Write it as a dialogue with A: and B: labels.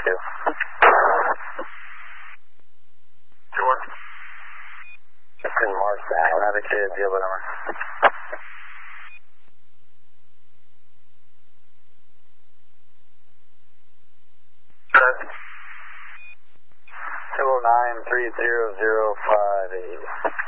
A: 2.
B: George.
A: I couldn't mark that. I'll have it to deal with number.
B: Good.
A: 209-30058.